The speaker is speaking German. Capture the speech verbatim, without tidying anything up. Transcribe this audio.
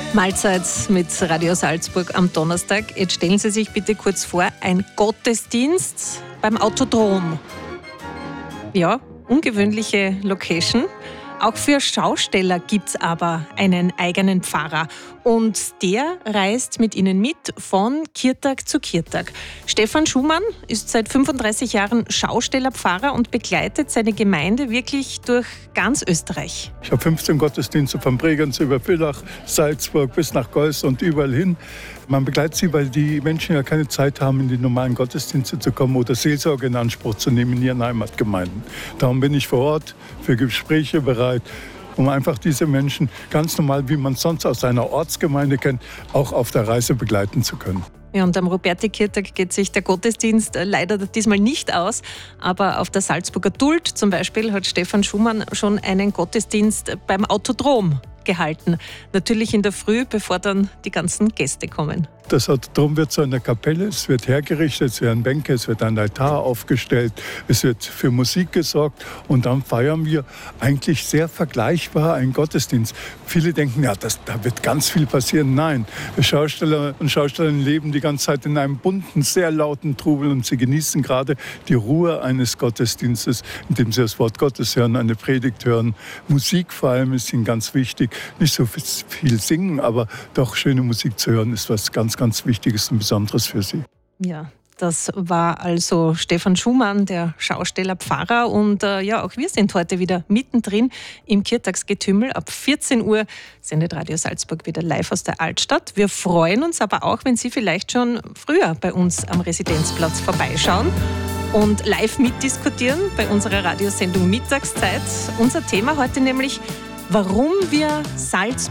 Mahlzeit mit Radio Salzburg am Donnerstag. Jetzt stellen Sie sich bitte kurz vor, ein Gottesdienst beim Autodrom. Ja, ungewöhnliche Location. Auch für Schausteller gibt es aber einen eigenen Pfarrer. Und der reist mit ihnen mit von Kirtag zu Kirtag. Stefan Schumann ist seit fünfunddreißig Jahren Schaustellerpfarrer und begleitet seine Gemeinde wirklich durch ganz Österreich. Ich habe fünfzehn Gottesdienste von Bregenz über Villach, Salzburg bis nach Gois und überall hin. Man begleitet sie, weil die Menschen ja keine Zeit haben, in die normalen Gottesdienste zu kommen oder Seelsorge in Anspruch zu nehmen in ihren Heimatgemeinden. Darum bin ich vor Ort für Gespräche bereit, um einfach diese Menschen ganz normal, wie man es sonst aus einer Ortsgemeinde kennt, auch auf der Reise begleiten zu können. Ja, und am Ruperti-Kirtag geht sich der Gottesdienst leider diesmal nicht aus. Aber auf der Salzburger Duld zum Beispiel hat Stefan Schumann schon einen Gottesdienst beim Autodrom gehalten. Natürlich in der Früh, bevor dann die ganzen Gäste kommen. Das Autodrom wird zu einer Kapelle, es wird hergerichtet, es werden Bänke, es wird ein Altar aufgestellt, es wird für Musik gesorgt und dann feiern wir eigentlich sehr vergleichbar einen Gottesdienst. Viele denken, ja, das, da wird ganz viel passieren. Nein, Schausteller und Schaustellerinnen leben die ganze Zeit in einem bunten, sehr lauten Trubel und sie genießen gerade die Ruhe eines Gottesdienstes, indem sie das Wort Gottes hören, eine Predigt hören. Musik vor allem ist ihnen ganz wichtig. Nicht so viel singen, aber doch schöne Musik zu hören ist was ganz, ganz Wichtiges und Besonderes für sie. Ja, das war also Stefan Schumann, der Schaustellerpfarrer. Und äh, ja, auch wir sind heute wieder mittendrin im Kirtagsgetümmel. Ab vierzehn Uhr sendet Radio Salzburg wieder live aus der Altstadt. Wir freuen uns aber auch, wenn Sie vielleicht schon früher bei uns am Residenzplatz vorbeischauen und live mitdiskutieren bei unserer Radiosendung Mittagszeit. Unser Thema heute nämlich, warum wir Salzburg